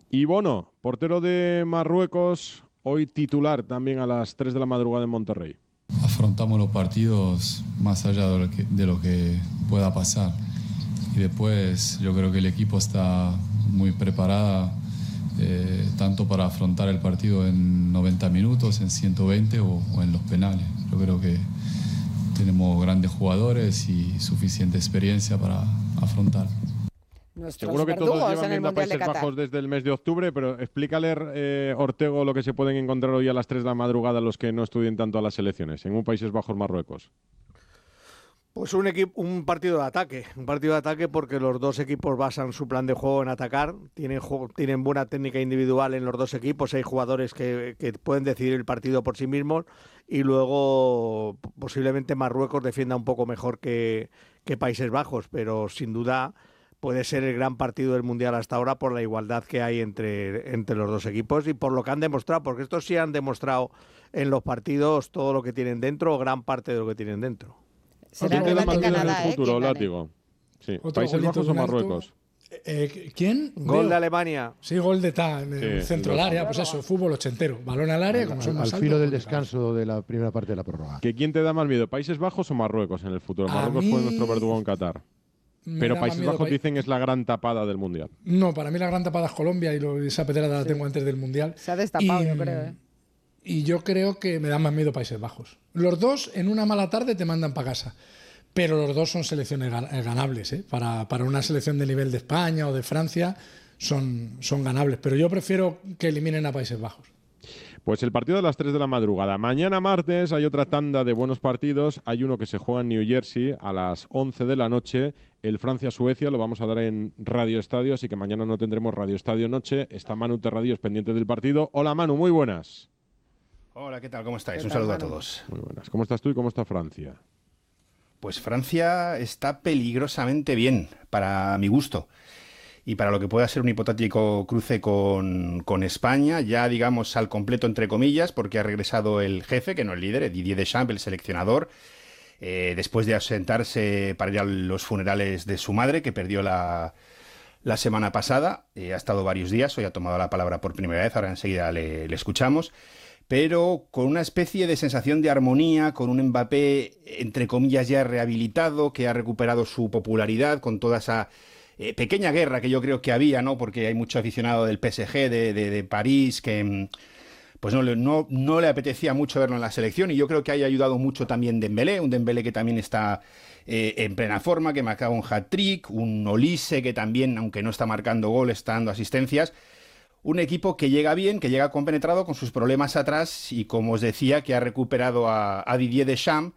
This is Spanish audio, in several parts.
Y Bono, portero de Marruecos, hoy titular también a las 3 de la madrugada en Monterrey. Afrontamos los partidos más allá de lo que pueda pasar. Y después yo creo que el equipo está muy preparado tanto para afrontar el partido en 90 minutos, en 120 o en los penales. Yo creo que tenemos grandes jugadores y suficiente experiencia para afrontar. Seguro que todos llevan viendo a Países Bajos desde el mes de octubre, pero explícale, Ortego, lo que se pueden encontrar hoy a las 3 de la madrugada los que no estudien tanto a las selecciones, en un Países Bajos-Marruecos. Pues un partido de ataque porque los dos equipos basan su plan de juego en atacar, tienen buena técnica individual en los dos equipos, hay jugadores que pueden decidir el partido por sí mismos y luego posiblemente Marruecos defienda un poco mejor que Países Bajos, pero sin duda puede ser el gran partido del Mundial hasta ahora por la igualdad que hay entre los dos equipos y por lo que han demostrado, porque estos sí han demostrado en los partidos todo lo que tienen dentro o gran parte de lo que tienen dentro. ¿Quién queda más bien en el futuro, Látigo? Sí. ¿Países Bajos o Marruecos? ¿Quién? Gol de Alemania. Sí, gol de en el centro del área, pues eso, fútbol ochentero. Balón al área, como son más al filo del descanso de la primera parte de la prórroga. ¿Quién te da más miedo, Países Bajos o Marruecos en el futuro? Marruecos fue nuestro verdugo en Qatar. Pero Países Bajos dicen es la gran tapada del Mundial. No, para mí la gran tapada es Colombia y esa pedrada la tengo antes del Mundial. Se ha destapado, yo creo. Y yo creo que me da más miedo Países Bajos. Los dos en una mala tarde te mandan para casa. Pero los dos son selecciones ganables, ¿eh? Para una selección de nivel de España o de Francia son ganables. Pero yo prefiero que eliminen a Países Bajos. Pues el partido de las 3 de la madrugada. Mañana martes hay otra tanda de buenos partidos. Hay uno que se juega en New Jersey a las 11 de la noche. El Francia-Suecia lo vamos a dar en Radio Estadio, así que mañana no tendremos Radio Estadio Noche. Está Manu Terradillos pendiente del partido. Hola Manu, muy buenas. Hola, ¿qué tal? ¿Cómo estáis? Un saludo a todos. Muy buenas. ¿Cómo estás tú y cómo está Francia? Pues Francia está peligrosamente bien, para mi gusto. Y para lo que pueda ser un hipotético cruce con España, ya digamos al completo entre comillas, porque ha regresado el jefe, que no el líder, Didier Deschamps, el seleccionador, después de ausentarse para ir a los funerales de su madre, que perdió la semana pasada. Ha estado varios días, hoy ha tomado la palabra por primera vez, ahora enseguida le escuchamos. Pero con una especie de sensación de armonía, con un Mbappé, entre comillas, ya rehabilitado, que ha recuperado su popularidad, con toda esa pequeña guerra que yo creo que había, ¿no? Porque hay mucho aficionado del PSG, de París, que pues no le apetecía mucho verlo en la selección, y yo creo que haya ayudado mucho también Dembélé, un Dembélé que también está en plena forma, que marcaba un hat-trick, un Olise que también, aunque no está marcando goles, está dando asistencias. Un equipo que llega bien, que llega compenetrado con sus problemas atrás y, como os decía, que ha recuperado a Didier Deschamps,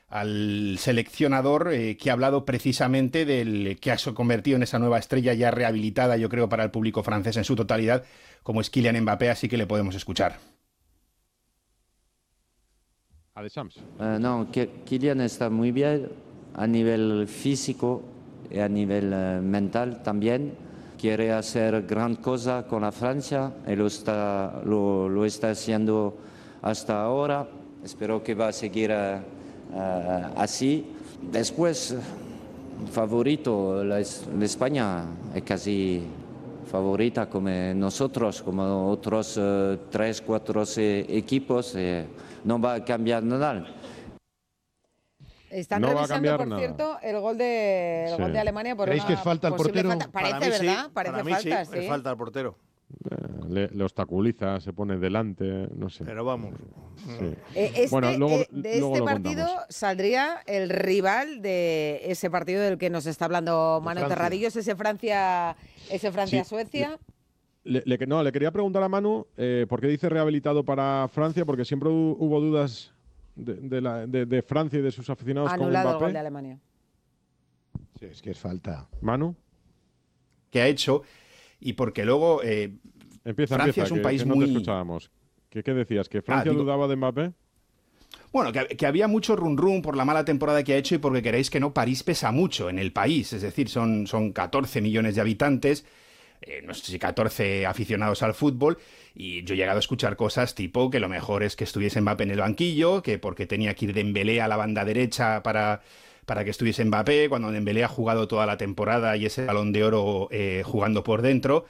al seleccionador que ha hablado precisamente del que ha convertido en esa nueva estrella ya rehabilitada, yo creo, para el público francés en su totalidad, como es Kylian Mbappé, así que le podemos escuchar. A Deschamps. No, Kylian está muy bien a nivel físico y a nivel mental también. Quiere hacer gran cosa con la Francia y lo está haciendo hasta ahora. Espero que va a seguir así. Después, favorito, la España es casi favorita como nosotros, como otros 3, 4 equipos. No va a cambiar nada. Están no revisando, por cierto, el gol de Alemania por ¿Creéis una que falta el posible portero? falta. Parece, Para mí ¿verdad? sí, Parece para mí falta, sí, sí. falta al portero. Le obstaculiza, se pone delante, no sé. Pero vamos. Sí. Bueno, luego este lo partido contamos. saldría el rival de ese partido del que nos está hablando Manu Terradillos, ese Francia-Suecia. Le quería preguntar a Manu por qué dice rehabilitado para Francia, porque siempre hubo dudas de Francia y de sus aficionados Anulado con el Mbappé. gol de Alemania. Sí, es que es falta. Manu. Que ha hecho, y porque luego Francia es un país que no muy... te escuchábamos. ¿Qué decías? ¿Que Francia dudaba de Mbappé? Bueno, que había mucho run por la mala temporada que ha hecho y porque queréis que no, París pesa mucho en el país. Es decir, son 14 millones de habitantes, no sé si 14 aficionados al fútbol, y yo he llegado a escuchar cosas tipo que lo mejor es que estuviese Mbappé en el banquillo, que porque tenía que ir Dembélé a la banda derecha para que estuviese Mbappé, cuando Dembélé ha jugado toda la temporada y ese Balón de Oro jugando por dentro.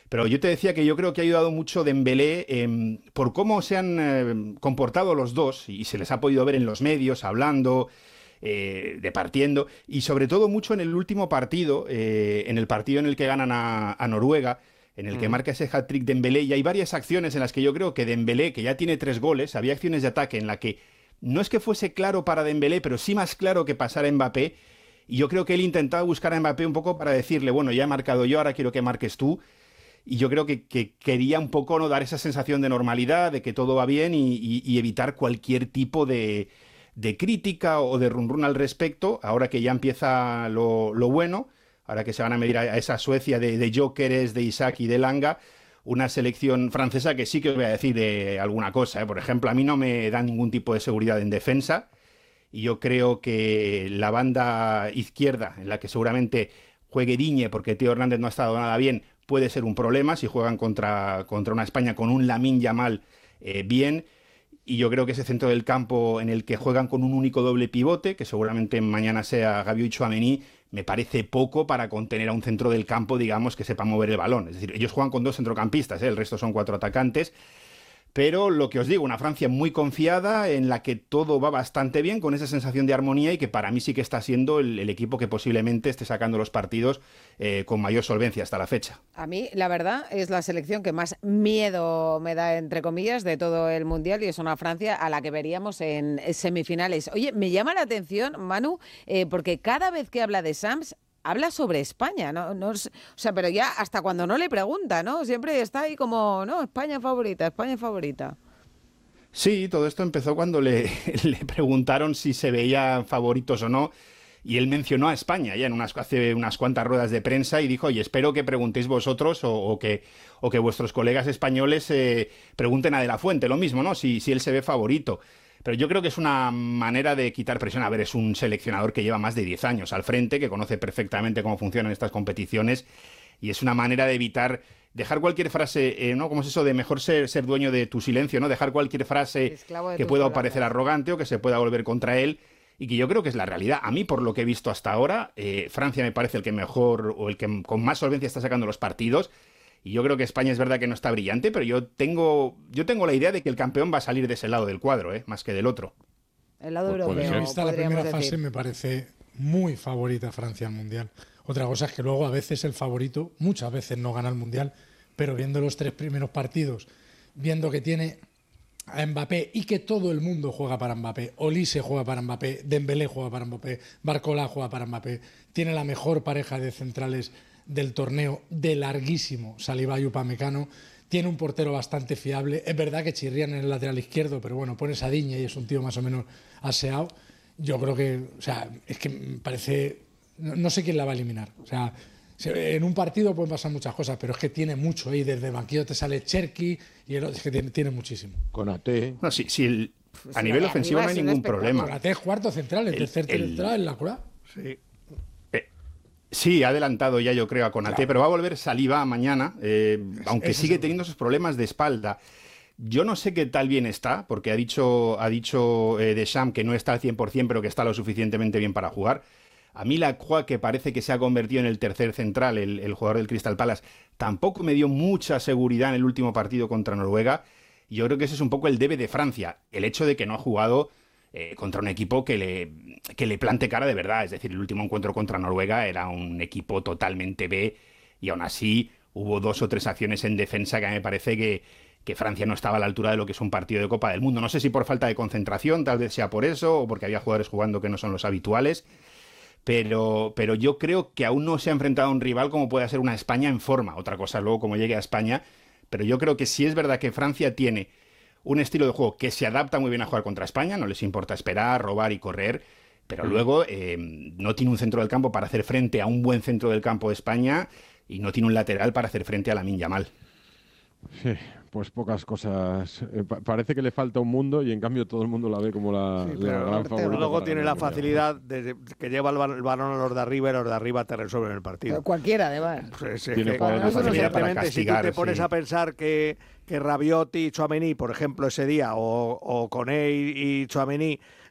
Pero yo te decía que yo creo que ha ayudado mucho Dembélé por cómo se han comportado los dos, y se les ha podido ver en los medios hablando, departiendo, y sobre todo mucho en el último partido, en el partido en el que ganan a Noruega, en el que marca ese hat-trick Dembélé, y hay varias acciones en las que yo creo que Dembélé, que ya tiene 3 goles, había acciones de ataque en la que no es que fuese claro para Dembélé, pero sí más claro que pasara Mbappé, y yo creo que él intentaba buscar a Mbappé un poco para decirle, bueno, ya he marcado yo, ahora quiero que marques tú. Y yo creo que quería un poco, ¿no?, dar esa sensación de normalidad, de que todo va bien y evitar cualquier tipo de crítica o de run al respecto, ahora que ya empieza lo bueno, ahora que se van a medir a esa Suecia de Gyökeres, de Isaac y de Langa, una selección francesa que sí que os voy a decir alguna cosa, ¿eh? Por ejemplo, a mí no me da ningún tipo de seguridad en defensa, y yo creo que la banda izquierda, en la que seguramente juegue Digne, porque Teo Hernández no ha estado nada bien, puede ser un problema si juegan contra una España con un Lamine Yamal bien, y yo creo que ese centro del campo en el que juegan con un único doble pivote, que seguramente mañana sea Rabiot y Tchouaméni, me parece poco para contener a un centro del campo, digamos, que sepa mover el balón. Es decir, ellos juegan con 2 centrocampistas, el resto son 4 atacantes, pero lo que os digo, una Francia muy confiada, en la que todo va bastante bien, con esa sensación de armonía, y que para mí sí que está siendo el equipo que posiblemente esté sacando los partidos con mayor solvencia hasta la fecha. A mí, la verdad, es la selección que más miedo me da, entre comillas, de todo el Mundial, y es una Francia a la que veríamos en semifinales. Oye, me llama la atención, Manu, porque cada vez que habla de Sams, habla sobre España, ¿no? O sea, pero ya hasta cuando no le pregunta, ¿no? Siempre está ahí como, no, España favorita, España favorita. Sí, todo esto empezó cuando le preguntaron si se veían favoritos o no, y él mencionó a España ya hace unas cuantas ruedas de prensa, y dijo, oye, espero que preguntéis vosotros o que vuestros colegas españoles pregunten a De la Fuente lo mismo, ¿no? Si él se ve favorito. Pero yo creo que es una manera de quitar presión. A ver, es un seleccionador que lleva más de 10 años al frente, que conoce perfectamente cómo funcionan estas competiciones, y es una manera de evitar dejar cualquier frase, ¿no? ¿Cómo es eso de mejor ser dueño de tu silencio, ¿no? Dejar cualquier frase que pueda parecer arrogante o que se pueda volver contra él, y que yo creo que es la realidad. A mí, por lo que he visto hasta ahora, Francia me parece el que mejor o el que con más solvencia está sacando los partidos. Y yo creo que España es verdad que no está brillante, pero yo tengo la idea de que el campeón va a salir de ese lado del cuadro, más que del otro. El lado europeo. Vista la primera fase, me parece muy favorita Francia al Mundial. Otra cosa es que luego a veces el favorito, muchas veces no gana el Mundial, pero viendo los 3 primeros partidos, viendo que tiene a Mbappé y que todo el mundo juega para Mbappé, Olise juega para Mbappé, Dembélé juega para Mbappé, Barcola juega para Mbappé, tiene la mejor pareja de centrales del torneo, de larguísimo, Saliba y Upamecano, tiene un portero bastante fiable. Es verdad que chirrían en el lateral izquierdo, pero bueno, pones a Digne y es un tío más o menos aseado. Yo creo que, o sea, es que me parece, no sé quién la va a eliminar. O sea, en un partido pueden pasar muchas cosas, pero es que tiene mucho ahí. Desde el banquillo te sale Cherki y es que tiene muchísimo. Konaté. No, a nivel ofensivo no hay ningún problema. Konaté es cuarto central, el tercer central en la cura. Sí. Sí, ha adelantado ya, yo creo, a Konaté, claro. Pero va a volver Saliba mañana, aunque sigue teniendo esos problemas de espalda. Yo no sé qué tal bien está, porque ha dicho Deschamps que no está al 100%, pero que está lo suficientemente bien para jugar. A mí Lacroix, que parece que se ha convertido en el tercer central, el jugador del Crystal Palace, tampoco me dio mucha seguridad en el último partido contra Noruega. Yo creo que ese es un poco el debe de Francia, el hecho de que no ha jugado contra un equipo que le plante cara de verdad. Es decir, el último encuentro contra Noruega era un equipo totalmente B, y aún así hubo 2 o 3 acciones en defensa que me parece que Francia no estaba a la altura de lo que es un partido de Copa del Mundo. No sé si por falta de concentración, tal vez sea por eso, o porque había jugadores jugando que no son los habituales, pero yo creo que aún no se ha enfrentado a un rival como puede ser una España en forma. Otra cosa luego como llegue a España, pero yo creo que sí es verdad que Francia tiene un estilo de juego que se adapta muy bien a jugar contra España, no les importa esperar, robar y correr, pero luego no tiene un centro del campo para hacer frente a un buen centro del campo de España, y no tiene un lateral para hacer frente a Lamine Yamal. Sí, pues pocas cosas. Parece que le falta un mundo, y en cambio todo el mundo la ve como la gran favorita. Luego tiene la facilidad de que lleva el balón a los de arriba, y los de arriba te resuelven el partido. Pero cualquiera, además. Tiene facilidad para castigar, si tú te pones a pensar que Rabiot y Tchouaméni, por ejemplo, ese día, o Koné y Tchouaméni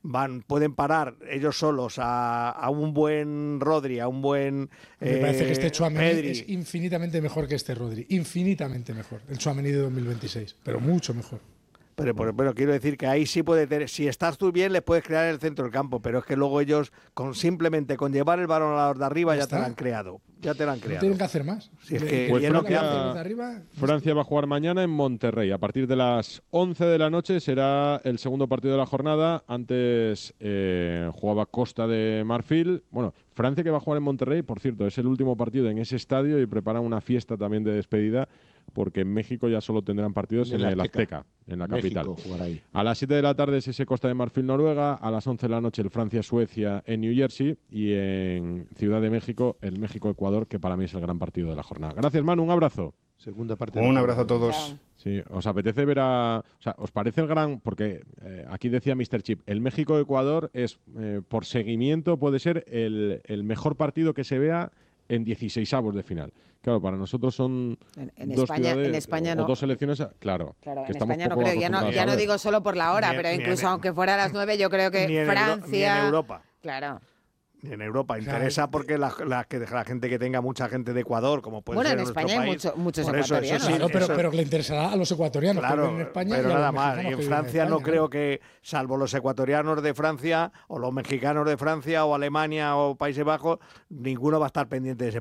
pueden parar ellos solos a un buen Rodri, a un buen Me parece que este Tchouaméni Pedri. es infinitamente mejor que este Rodri. Infinitamente mejor. El Tchouaméni de 2026. Pero mucho mejor. Pero quiero decir que ahí sí puede tener, si estás tú bien, les puedes crear el centro del campo, pero es que luego ellos simplemente con llevar el balón a los de arriba ya te lo han creado. Ya te lo han No creado. tienen que hacer más. Si es que Pues y es lo que hacen. los de arriba, Francia va a jugar mañana en Monterrey. A partir de las 11 de la noche será el segundo partido de la jornada. Antes jugaba Costa de Marfil. Bueno, Francia que va a jugar en Monterrey, por cierto, es el último partido en ese estadio y preparan una fiesta también de despedida porque en México ya solo tendrán partidos en el Azteca, en la capital. México jugará ahí. A las 7 de la tarde es ese Costa de Marfil Noruega, a las 11 de la noche el Francia-Suecia en New Jersey y en Ciudad de México el México-Ecuador, que para mí es el gran partido de la jornada. Gracias, Manu, un abrazo. Segunda parte. Un abrazo a todos. Sí, ¿os apetece ver o sea, os parece el gran, porque aquí decía Mr. Chip, el México-Ecuador es, por seguimiento, puede ser el mejor partido que se vea en 16avos de final. Claro, para nosotros son En dos España, ciudades en España o no. dos selecciones, claro. Claro, que en estamos España no poco creo. Ya acostumbrados no a ver. digo solo por la hora, Ni- pero ni incluso en- aunque fuera a las 9, yo creo que Ni en Francia. ni en Europa. Claro. Ni en Europa. Claro. Interesa porque la gente que tenga mucha gente de Ecuador, como puede Bueno, ser en nuestro España hay país. muchos por eso, ecuatorianos. sí, claro, pero, eso- pero que le interesará a los ecuatorianos que Claro, viven en España. pero y a los nada más. mexicanos Y en que viven Francia no España, creo que, salvo los ecuatorianos de Francia o los mexicanos de Francia o Alemania o Países Bajos, ninguno va a estar pendiente de ese